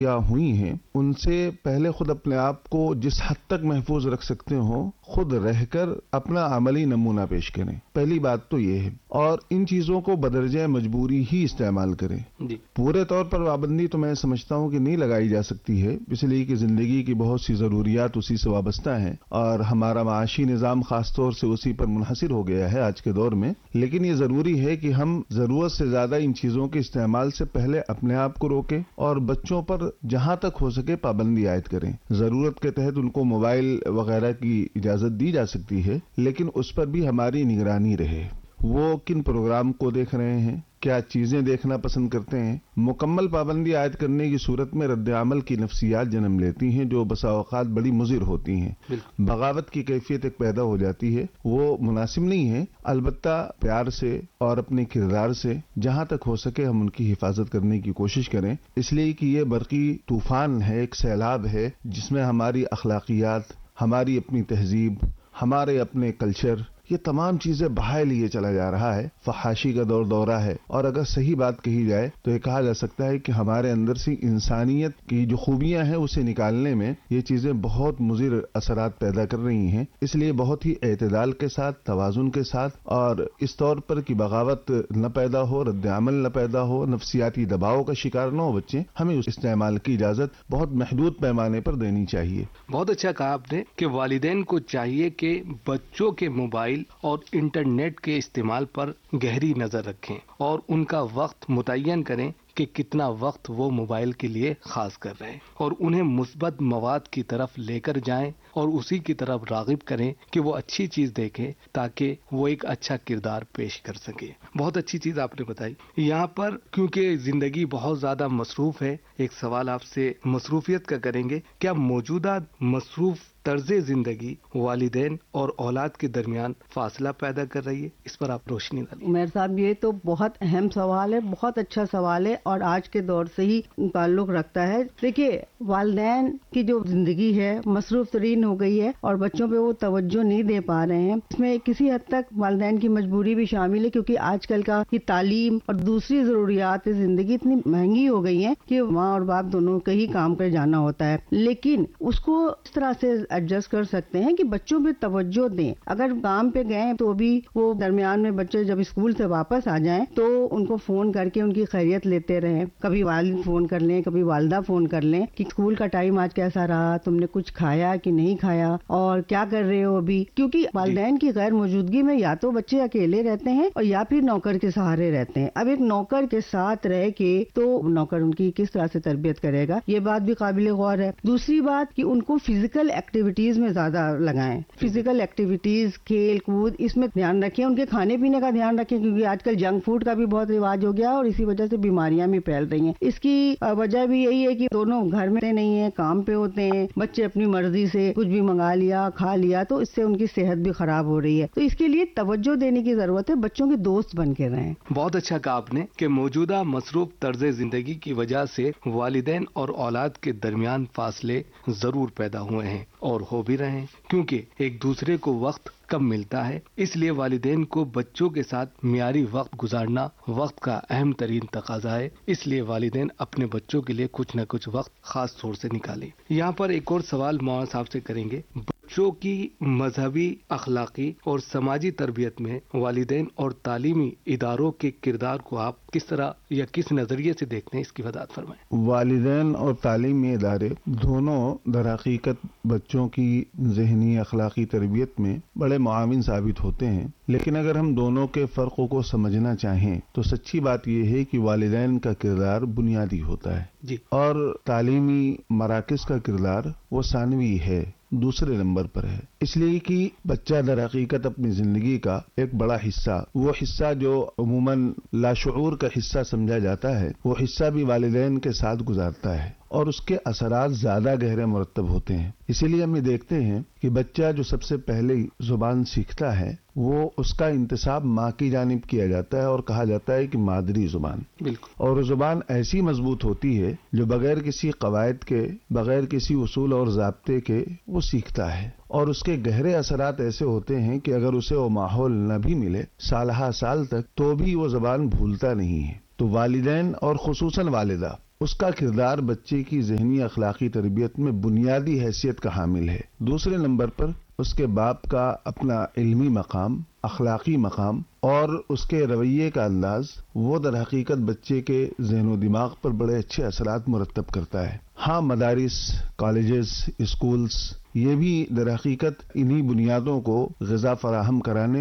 یا ہوئی ہیں ان سے پہلے خود اپنے آپ کو جس حد تک محفوظ رکھ سکتے ہو خود رہ کر اپنا عملی نمونہ پیش کریں. پہلی بات تو یہ ہے. اور ان چیزوں کو بدرجہ مجبوری ہی استعمال کریں. پورے طور پر پابندی تو میں سمجھتا ہوں کہ نہیں لگائی جا سکتی ہے، اس لیے کہ زندگی کی بہت سی ضروریات اسی سے وابستہ ہیں اور ہمارا معاشی نظام خاص طور سے اسی پر منحصر ہو گیا ہے آج کے دور میں. لیکن یہ ضروری ہے کہ ہم ضرورت سے زیادہ ان چیزوں کے استعمال سے پہلے اپنے آپ کو روکیں اور بچوں پر جہاں تک ہو سکے پابندی عائد کریں. ضرورت کے تحت ان کو موبائل وغیرہ کی اجازت دی جا سکتی ہے، لیکن اس پر بھی ہماری نگرانی رہے. وہ کن پروگرام کو دیکھ رہے ہیں، کیا چیزیں دیکھنا پسند کرتے ہیں. مکمل پابندی عائد کرنے کی صورت میں رد عمل کی نفسیات جنم لیتی ہیں جو بسا اوقات بڑی مضر ہوتی ہیں. بغاوت کی کیفیت ایک پیدا ہو جاتی ہے، وہ مناسب نہیں ہے. البتہ پیار سے اور اپنے کردار سے جہاں تک ہو سکے ہم ان کی حفاظت کرنے کی کوشش کریں، اس لیے کہ یہ برقی طوفان ہے، ایک سیلاب ہے جس میں ہماری اخلاقیات، ہماری اپنی تہذیب، ہمارے اپنے کلچر، یہ تمام چیزیں بہائے لیے چلا جا رہا ہے. فحاشی کا دور دورہ ہے اور اگر صحیح بات کہی جائے تو یہ کہا جا سکتا ہے کہ ہمارے اندر سے انسانیت کی جو خوبیاں ہیں اسے نکالنے میں یہ چیزیں بہت مضر اثرات پیدا کر رہی ہیں. اس لیے بہت ہی اعتدال کے ساتھ، توازن کے ساتھ اور اس طور پر کہ بغاوت نہ پیدا ہو، رد عمل نہ پیدا ہو، نفسیاتی دباؤ کا شکار نہ ہو بچے، ہمیں اس استعمال کی اجازت بہت محدود پیمانے پر دینی چاہیے. بہت اچھا کہا آپ نے کہ والدین کو چاہیے کہ بچوں کے موبائل اور انٹرنیٹ کے استعمال پر گہری نظر رکھیں اور ان کا وقت متعین کریں کہ کتنا وقت وہ موبائل کے لیے خاص کر رہے ہیں اور انہیں مثبت مواد کی طرف لے کر جائیں اور اسی کی طرف راغب کریں کہ وہ اچھی چیز دیکھیں تاکہ وہ ایک اچھا کردار پیش کر سکے. بہت اچھی چیز آپ نے بتائی. یہاں پر کیونکہ زندگی بہت زیادہ مصروف ہے، ایک سوال آپ سے مصروفیت کا کریں گے. کیا موجودہ مصروف طرز زندگی والدین اور اولاد کے درمیان فاصلہ پیدا کر رہی ہے؟ اس پر آپ روشنی ڈالیں. عمیر صاحب، یہ تو بہت اہم سوال ہے، بہت اچھا سوال ہے اور آج کے دور سے ہی تعلق رکھتا ہے. دیکھیے، والدین کی جو زندگی ہے مصروف ترین ہو گئی ہے اور بچوں پہ وہ توجہ نہیں دے پا رہے ہیں. اس میں کسی حد تک والدین کی مجبوری بھی شامل ہے کیونکہ آج کل کا کی تعلیم اور دوسری ضروریات زندگی اتنی مہنگی ہو گئی ہیں کہ ماں اور باپ دونوں کا ہی کام پہ جانا ہوتا ہے. لیکن اس کو اس طرح سے ایڈجسٹ کر سکتے ہیں کہ بچوں پہ توجہ دیں. اگر کام پہ گئے تو بھی وہ درمیان میں بچے جب اسکول سے واپس آ جائیں تو ان کو فون کر کے ان کی خیریت لیتے رہیں. کبھی والد فون کر لیں، کبھی والدہ فون کر لیں کہ اسکول کا ٹائم آج کیسا رہا، تم نے کچھ کھایا کہ نہیں کھایا اور کیا کر رہے ہو ابھی. کیونکہ والدین کی غیر موجودگی میں یا تو بچے اکیلے رہتے ہیں اور یا پھر نوکر کے سہارے رہتے ہیں. اب ایک نوکر کے ساتھ رہ کے تو نوکر ان کی کس طرح سے تربیت کرے گا، یہ بات بھی قابل غور ہے. دوسری بات کہ ان کو فزیکل ایکٹیویٹیز میں زیادہ لگائیں. فزیکل ایکٹیویٹیز، کھیل کود، اس میں دھیان رکھیں. ان کے کھانے پینے کا دھیان رکھیں کیونکہ آج کل جنک فوڈ کا بھی بہت رواج ہو گیا اور اسی وجہ سے بیماریاں بھی پھیل رہی ہیں. اس کی وجہ بھی یہی ہے کہ دونوں گھر میں نہیں ہیں، کام پہ ہوتے ہیں. بچے اپنی مرضی سے کچھ بھی منگا لیا، کھا لیا تو اس سے ان کی صحت بھی خراب ہو رہی ہے. تو اس کے لیے توجہ دینے کی ضرورت ہے. بچوں کے دوست بن کے رہیں. بہت اچھا کہا آپ نے کہ موجودہ مصروف طرز زندگی کی وجہ سے والدین اور اولاد کے درمیان فاصلے ضرور پیدا ہوئے ہیں اور ہو بھی رہے ہیں کیونکہ ایک دوسرے کو وقت کم ملتا ہے. اس لیے والدین کو بچوں کے ساتھ معیاری وقت گزارنا وقت کا اہم ترین تقاضا ہے. اس لیے والدین اپنے بچوں کے لیے کچھ نہ کچھ وقت خاص طور سے نکالیں. یہاں پر ایک اور سوال مولانا صاحب سے کریں گے. بچوں کی مذہبی، اخلاقی اور سماجی تربیت میں والدین اور تعلیمی اداروں کے کردار کو آپ کس طرح یا کس نظریے سے دیکھتے ہیں، اس کی وضاحت فرمائیں. والدین اور تعلیمی ادارے دونوں در حقیقت بچوں کی ذہنی اخلاقی تربیت میں بڑے معاون ثابت ہوتے ہیں. لیکن اگر ہم دونوں کے فرقوں کو سمجھنا چاہیں تو سچی بات یہ ہے کہ والدین کا کردار بنیادی ہوتا ہے جی، اور تعلیمی مراکز کا کردار وہ ثانوی ہے، دوسرے نمبر پر ہے. اس لیے کہ بچہ در حقیقت اپنی زندگی کا ایک بڑا حصہ، وہ حصہ جو عموماً لاشعور کا حصہ سمجھا جاتا ہے، وہ حصہ بھی والدین کے ساتھ گزارتا ہے اور اس کے اثرات زیادہ گہرے مرتب ہوتے ہیں. اسی لیے ہم یہ دیکھتے ہیں کہ بچہ جو سب سے پہلے زبان سیکھتا ہے وہ اس کا انتساب ماں کی جانب کیا جاتا ہے اور کہا جاتا ہے کہ مادری زبان. بالکل. اور زبان ایسی مضبوط ہوتی ہے جو بغیر کسی قواعد کے، بغیر کسی اصول اور ضابطے کے وہ سیکھتا ہے اور اس کے گہرے اثرات ایسے ہوتے ہیں کہ اگر اسے وہ ماحول نہ بھی ملے سالہ سال تک تو بھی وہ زبان بھولتا نہیں ہے. تو والدین اور خصوصاً والدہ اس کا کردار بچے کی ذہنی اخلاقی تربیت میں بنیادی حیثیت کا حامل ہے۔ دوسرے نمبر پر اس کے باپ کا اپنا علمی مقام، اخلاقی مقام اور اس کے رویے کا انداز، وہ در حقیقت بچے کے ذہن و دماغ پر بڑے اچھے اثرات مرتب کرتا ہے۔ ہاں، مدارس، کالجز، اسکولز یہ بھی در حقیقت انہی بنیادوں کو غذا فراہم کرانے